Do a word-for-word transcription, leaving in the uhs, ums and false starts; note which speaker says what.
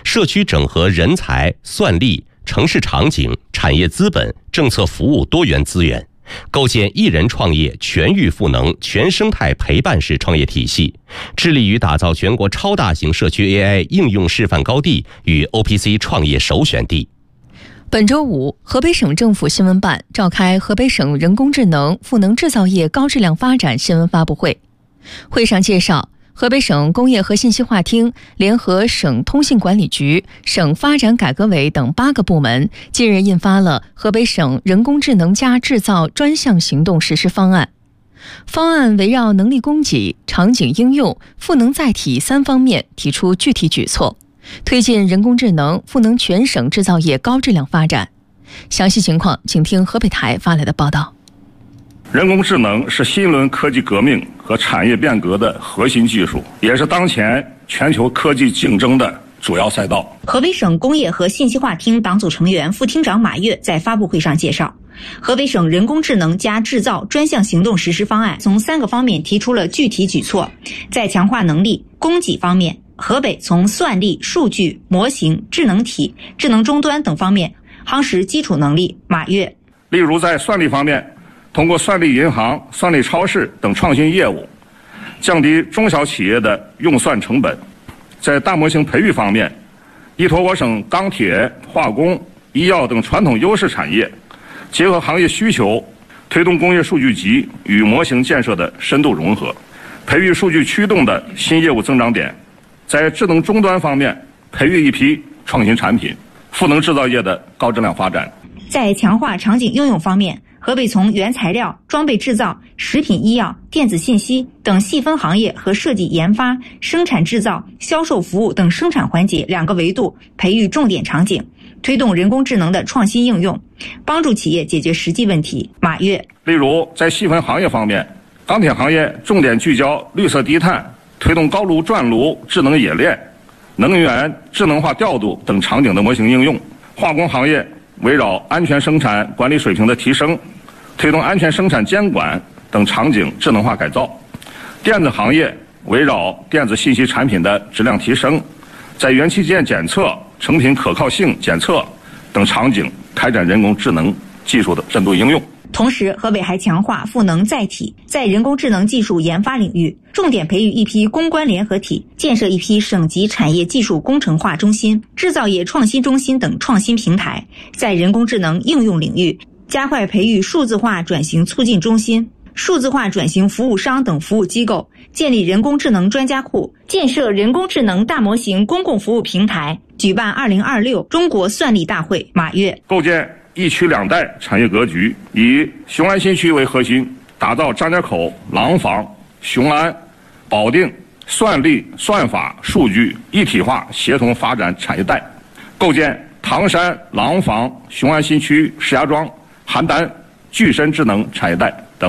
Speaker 1: 社区整合人才、算力、城市场景、产业资本、政策服务多元资源，构建一人创业全域赋能、全生态陪伴式创业体系，致力于打造全国超大型社区 A I 应用示范高地与 O P C 创业首选地。
Speaker 2: 本周五，河北省政府新闻办召开河北省人工智能赋能制造业高质量发展新闻发布会。会上介绍，河北省工业和信息化厅联合省通信管理局、省发展改革委等八个部门，近日印发了河北省人工智能加制造专项行动实施方案。方案围绕能力供给、场景应用、赋能载体三方面提出具体举措，推进人工智能赋能全省制造业高质量发展。详细情况，请听河北台发来的报道。
Speaker 3: 人工智能是新一轮科技革命和产业变革的核心技术，也是当前全球科技竞争的主要赛道。
Speaker 4: 河北省工业和信息化厅党组成员、副厅长马跃在发布会上介绍，河北省人工智能加制造专项行动实施方案从三个方面提出了具体举措。在强化能力、供给方面，河北从算力、数据、模型、智能体、智能终端等方面夯实基础能力。马跃
Speaker 3: 例如在算力方面，通过算力银行、算力超市等创新业务，降低中小企业的用算成本。在大模型培育方面，依托我省钢铁、化工、医药等传统优势产业，结合行业需求，推动工业数据集与模型建设的深度融合，培育数据驱动的新业务增长点。在智能终端方面，培育一批创新产品，赋能制造业的高质量发展。
Speaker 4: 在强化场景应用方面，河北从原材料、装备制造、食品医药、电子信息等细分行业和设计研发、生产制造、销售服务等生产环节两个维度培育重点场景，推动人工智能的创新应用，帮助企业解决实际问题。马跃
Speaker 3: 例如在细分行业方面，钢铁行业重点聚焦绿色低碳，推动高炉转炉智能冶炼、能源智能化调度等场景的模型应用。化工行业围绕安全生产管理水平的提升，推动安全生产监管等场景智能化改造。电子行业围绕电子信息产品的质量提升，在元器件检测、成品可靠性检测等场景开展人工智能技术的深度应用。
Speaker 4: 同时，河北还强化赋能载体，在人工智能技术研发领域，重点培育一批攻关联合体，建设一批省级产业技术工程化中心、制造业创新中心等创新平台。在人工智能应用领域，加快培育数字化转型促进中心、数字化转型服务商等服务机构，建立人工智能专家库，建设人工智能大模型公共服务平台，举办二零二六中国算力大会。马跃
Speaker 3: 构建一区两带产业格局，以雄安新区为核心，打造张家口、廊坊、雄安、保定算力、算法、数据一体化协同发展产业带，构建唐山、廊坊、雄安新区、石家庄、邯郸具身智能产业带。